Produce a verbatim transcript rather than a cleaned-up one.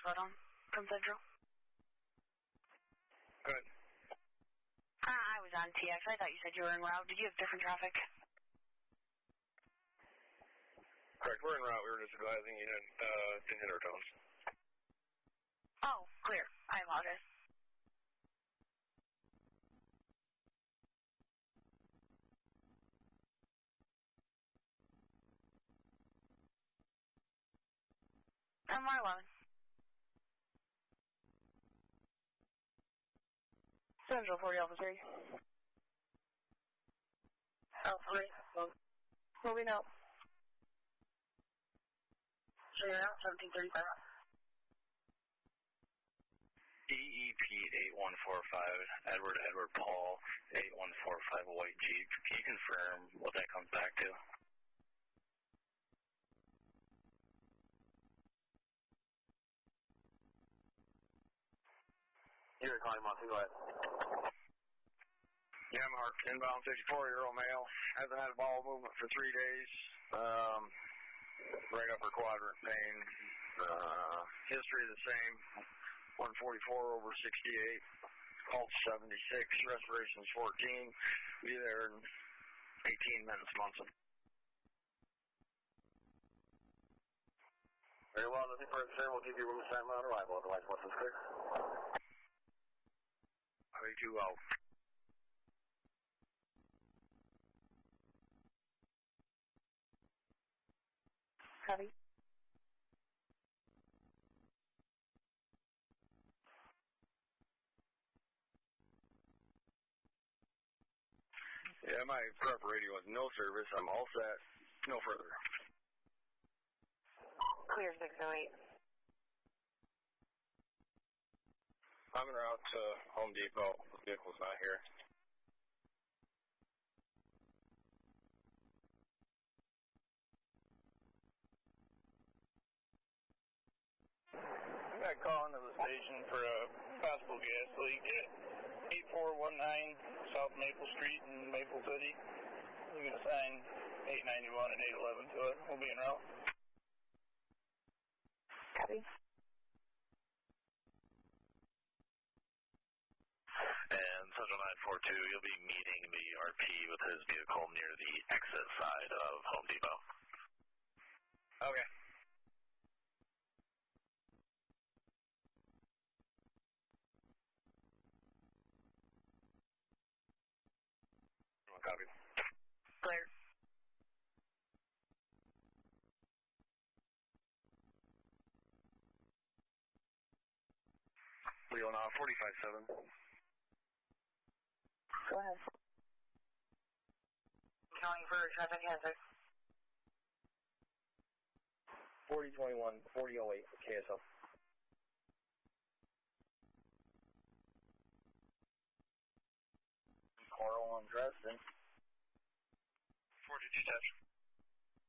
Photon from Central. Good. Uh, I was on T X. I thought you said you were en route. Did you have different traffic? Correct, we're en route. We were just advising you didn't, uh, didn't hit our tones. Oh, clear. I apologize. M Y eleven. Central forty Alpha three. Alpha three. Well, moving out. Clear out, seventeen thirty-five. E E P eight one four five, Edward Edward Paul, eight one four five, white Jeep. Can you confirm what that comes back to? You're calling Monty, go ahead. Yeah, Mark, inbound fifty-four-year-old male. Hasn't had a bowel movement for three days. Um, right upper quadrant pain. Uh, history the same. one forty-four over sixty-eight. Pulse seventy-six. Respiration's fourteen. Be there in eighteen minutes, Munson. Very well, nothing further, sir. We'll give you room assignment on arrival. Otherwise, once it's clear. Way too well. Copy. Yeah, my prep radio has no service. I'm all set. No further. Clear six oh eight. I'm en route to Home Depot. The vehicle's not here. I got a call into the station for a possible gas leak at eight four one nine South Maple Street in Maple City. You can assign eight ninety-one and eight eleven to it. We'll be en route. Copy. And Central nine four two, you'll be meeting the R P with his vehicle near the exit side of Home Depot. Okay. Copy. Clear. Leo now, forty-five seven. Go ahead. Calling for traffic hazard. forty twenty-one, forty oh eight, K S L. Coral on Dresden. forty-two touch.